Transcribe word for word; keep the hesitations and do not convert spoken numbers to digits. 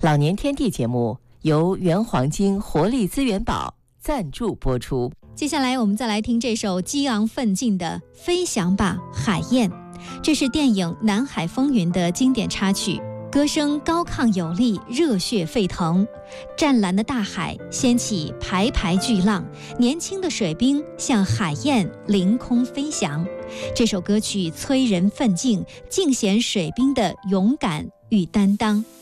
老年天地节目由原黄金活力资源宝赞助播出。 接下来我们再来听这首激昂奋进的《飞翔吧海燕》，这是电影《南海风云》的经典插曲，歌声高亢有力，热血沸腾。湛蓝的大海掀起排排巨浪，年轻的水兵像海燕凌空飞翔。这首歌曲催人奋进，尽显水兵的勇敢与担当。